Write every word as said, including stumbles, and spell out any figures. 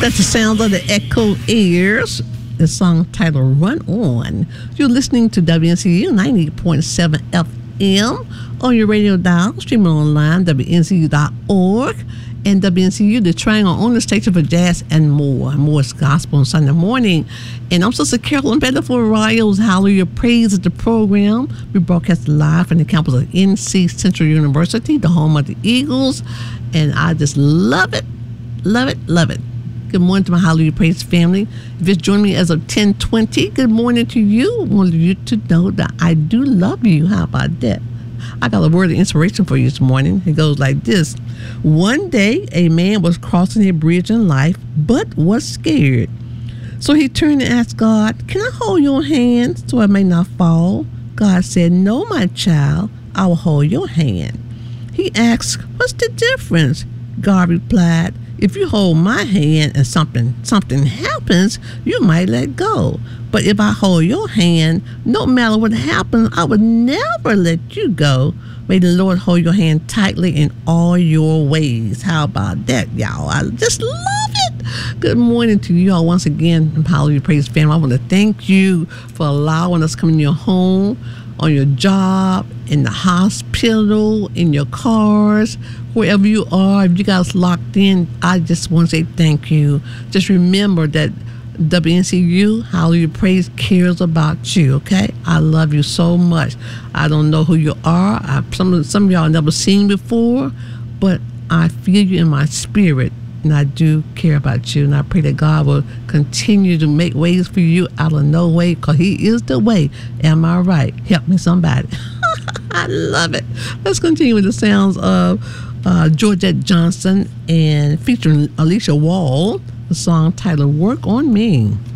That's the sound of the Echo Airs. The song titled Run On. You're listening to W N C U ninety point seven F M on your radio dial, streaming online, W N C U dot org, and W N C U, the triangle on the station for jazz and more. Moore's Gospel on Sunday morning. And I'm Sister Carolyn Bennett for Rio's Hallelujah Praise at the program. We broadcast live from the campus of N C Central University, the home of the Eagles. And I just love it, love it, love it. Good morning to my Hallelujah Praise family. If you join me as of ten twenty, good morning to you. I want you to know that I do love you. How about that? I got a word of inspiration for you this morning. It goes like this. One day, a man was crossing a bridge in life, but was scared. So he turned and asked God, can I hold your hand so I may not fall? God said, no, my child, I will hold your hand. He asked, what's the difference? God replied, if you hold my hand and something something happens, you might let go. But if I hold your hand, no matter what happens, I would never let you go. May the Lord hold your hand tightly in all your ways. How about that, y'all? I just love it. Good morning to you all once again, Hallelujah Praise family. I want to thank you for allowing us to come in your home, on your job, in the hospital, in your cars, wherever you are. If you guys locked in, I just want to say thank you. Just remember that W N C U, Hallelujah Praise, cares about you, okay? I love you so much. I don't know who you are. I, some, some of y'all never seen before, but I feel you in my spirit, and I do care about you, and I pray that God will continue to make ways for you out of no way, because He is the way. Am I right? Help me, somebody. I love it. Let's continue with the sounds of uh, Georgette Johnson and featuring Alicia Wall, the song titled Work on Me.